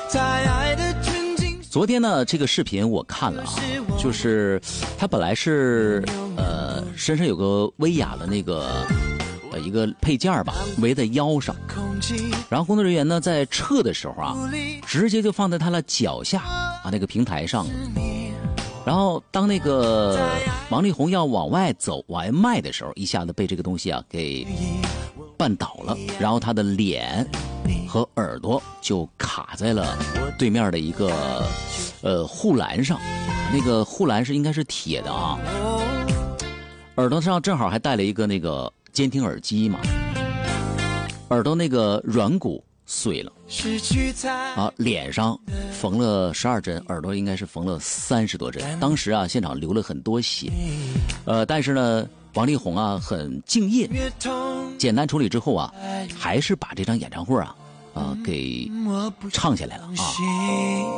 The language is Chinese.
昨天呢，这个视频我看了啊，就是他本来是身上有个威亚的那个一个配件吧，围在腰上，然后工作人员呢在撤的时候啊，直接就放在他的脚下啊那个平台上了。然后当那个王力宏要往外走往外迈的时候，一下子被这个东西啊给绊倒了，然后他的脸和耳朵就卡在了对面的一个护栏上，那个护栏应该是铁的啊，耳朵上正好还带了一个那个监听耳机嘛，耳朵那个软骨碎了啊，脸上缝了12针，耳朵应该是缝了30多针。当时啊，现场流了很多血，但是呢，王力宏啊很敬业，简单处理之后啊，还是把这场演唱会啊给唱下来了啊。